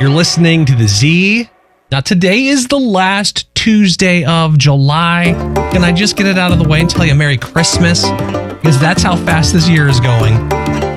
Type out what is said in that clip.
You're listening to the Z. Now, today is the last Tuesday of July. Can I just get it out of the way and tell you Merry Christmas? Because that's how fast this year is going.